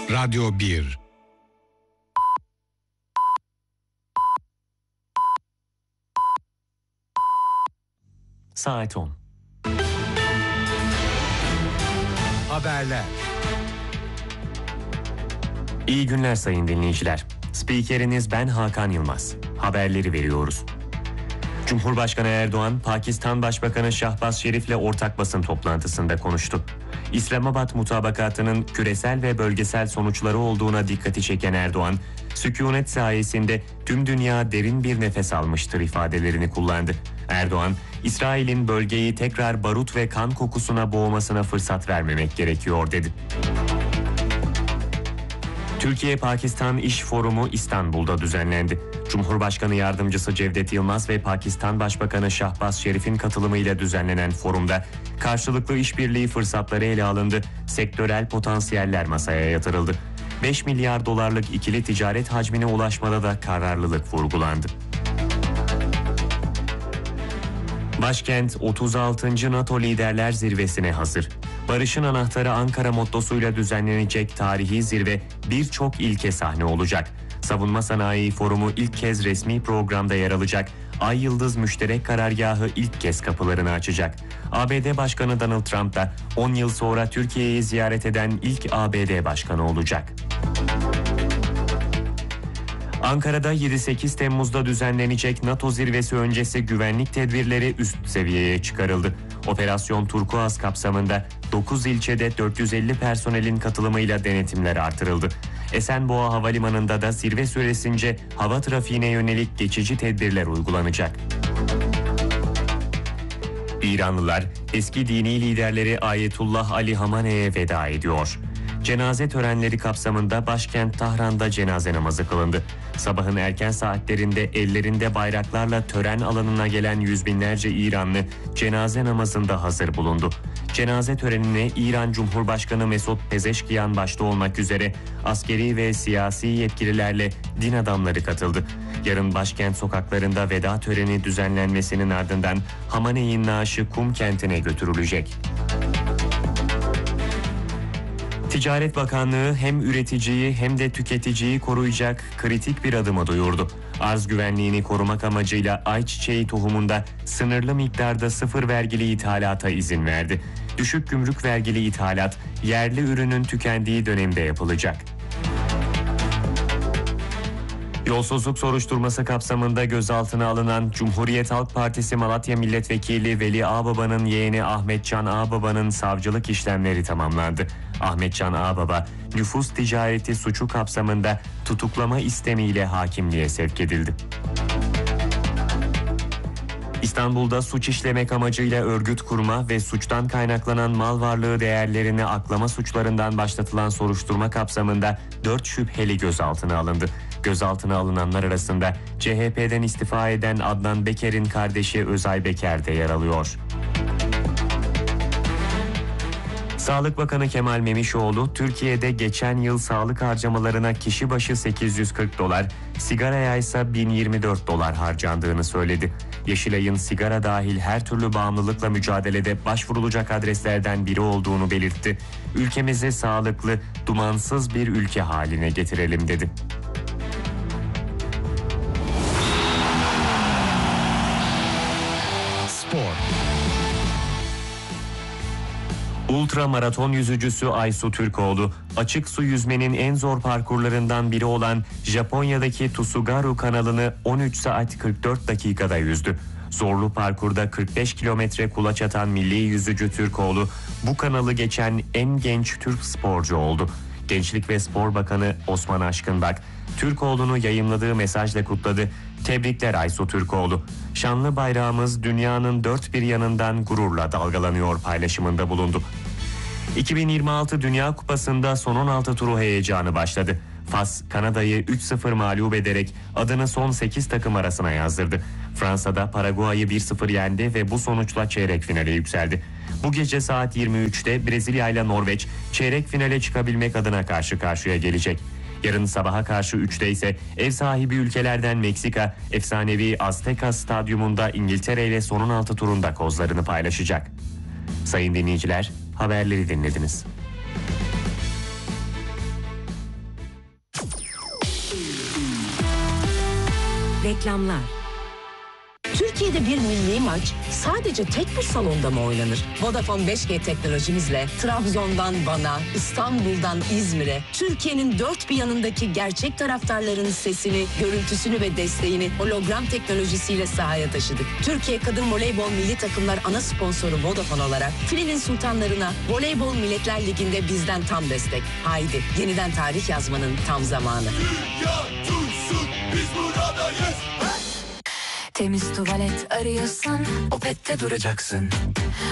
Radyo 1. Saat 10. Haberler. İyi günler sayın dinleyiciler. Spikeriniz ben Hakan Yılmaz. Haberleri veriyoruz. Cumhurbaşkanı Erdoğan, Pakistan Başbakanı Şahbaz Şerif'le ortak basın toplantısında konuştu. İslamabad mutabakatının küresel ve bölgesel sonuçları olduğuna dikkati çeken Erdoğan, sükunet sayesinde tüm dünya derin bir nefes almıştır ifadelerini kullandı. Erdoğan, İsrail'in bölgeyi tekrar barut ve kan kokusuna boğmasına fırsat vermemek gerekiyor dedi. Türkiye-Pakistan İş Forumu İstanbul'da düzenlendi. Cumhurbaşkanı Yardımcısı Cevdet Yılmaz ve Pakistan Başbakanı Şahbaz Şerif'in katılımıyla düzenlenen forumda karşılıklı işbirliği fırsatları ele alındı, sektörel potansiyeller masaya yatırıldı. 5 milyar dolarlık ikili ticaret hacmine ulaşmada da kararlılık vurgulandı. Başkent 36. NATO Liderler Zirvesi'ne hazır. Barışın anahtarı Ankara mottosuyla düzenlenecek tarihi zirve birçok ilke sahne olacak. Savunma Sanayi Forumu ilk kez resmi programda yer alacak. Ay Yıldız Müşterek Karargahı ilk kez kapılarını açacak. ABD Başkanı Donald Trump da 10 yıl sonra Türkiye'yi ziyaret eden ilk ABD Başkanı olacak. Ankara'da 7-8 Temmuz'da düzenlenecek NATO zirvesi öncesi güvenlik tedbirleri üst seviyeye çıkarıldı. Operasyon Turkuaz kapsamında 9 ilçede 450 personelin katılımıyla denetimler artırıldı. Esenboğa Havalimanı'nda da zirve süresince hava trafiğine yönelik geçici tedbirler uygulanacak. İranlılar eski dini liderleri Ayetullah Ali Hamane'ye veda ediyor. Cenaze törenleri kapsamında başkent Tahran'da cenaze namazı kılındı. Sabahın erken saatlerinde ellerinde bayraklarla tören alanına gelen yüz binlerce İranlı cenaze namazında hazır bulundu. Cenaze törenine İran Cumhurbaşkanı Mesut Pezeşkiyan başta olmak üzere askeri ve siyasi yetkililerle din adamları katıldı. Yarın başkent sokaklarında veda töreni düzenlenmesinin ardından Hamane'nin naaşı Kum kentine götürülecek. Ticaret Bakanlığı hem üreticiyi hem de tüketiciyi koruyacak kritik bir adımı duyurdu. Arz güvenliğini korumak amacıyla ayçiçeği tohumunda sınırlı miktarda sıfır vergili ithalata izin verdi. Düşük gümrük vergili ithalat yerli ürünün tükendiği dönemde yapılacak. Yolsuzluk soruşturması kapsamında gözaltına alınan Cumhuriyet Halk Partisi Malatya Milletvekili Veli Ağbaba'nın yeğeni Ahmetcan Ağbaba'nın savcılık işlemleri tamamlandı. Ahmetcan Ağbaba, nüfus ticareti suçu kapsamında tutuklama istemiyle hakimliğe sevk edildi. İstanbul'da suç işlemek amacıyla örgüt kurma ve suçtan kaynaklanan mal varlığı değerlerini aklama suçlarından başlatılan soruşturma kapsamında 4 şüpheli gözaltına alındı. Gözaltına alınanlar arasında CHP'den istifa eden Adnan Beker'in kardeşi Özay Beker de yer alıyor. Sağlık Bakanı Kemal Memişoğlu, Türkiye'de geçen yıl sağlık harcamalarına kişi başı $840, sigaraya ise $1024 harcandığını söyledi. Yeşilay'ın sigara dahil her türlü bağımlılıkla mücadelede başvurulacak adreslerden biri olduğunu belirtti. Ülkemizi sağlıklı, dumansız bir ülke haline getirelim dedi. Spor. Ultra maraton yüzücüsü Aysu Türkoğlu, açık su yüzmenin en zor parkurlarından biri olan Japonya'daki Tsugaru kanalını 13 saat 44 dakikada yüzdü. Zorlu parkurda 45 kilometre kulaç atan milli yüzücü Türkoğlu, bu kanalı geçen en genç Türk sporcu oldu. Gençlik ve Spor Bakanı Osman Aşkınbak, Türkoğlu'nu yayımladığı mesajla kutladı. Tebrikler Aysu Türkoğlu. Şanlı bayrağımız dünyanın dört bir yanından gururla dalgalanıyor paylaşımında bulundu. 2026 Dünya Kupası'nda son 16 turu heyecanı başladı. Fas, Kanada'yı 3-0 mağlup ederek adını son 8 takım arasına yazdırdı. Fransa'da Paraguay'ı 1-0 yendi ve bu sonuçla çeyrek finale yükseldi. Bu gece saat 23'te Brezilya ile Norveç çeyrek finale çıkabilmek adına karşı karşıya gelecek. Yarın sabaha karşı 3'te ise ev sahibi ülkelerden Meksika, efsanevi Azteca Stadyumunda İngiltere ile son 16 turunda kozlarını paylaşacak. Sayın dinleyiciler, haberleri dinlediniz. Reklamlar. Türkiye'de bir milli maç sadece tek bir salonda mı oynanır? Vodafone 5G teknolojimizle Trabzon'dan Van'a, İstanbul'dan İzmir'e, Türkiye'nin dört bir yanındaki gerçek taraftarların sesini, görüntüsünü ve desteğini hologram teknolojisiyle sahaya taşıdık. Türkiye Kadın Voleybol Milli Takımlar ana sponsoru Vodafone olarak Filenin Sultanlarına Voleybol Milletler Ligi'nde bizden tam destek. Haydi yeniden tarih yazmanın tam zamanı. Dünya duysun, biz buradayız. Temiz tuvalet arıyorsan Opet'te duracaksın.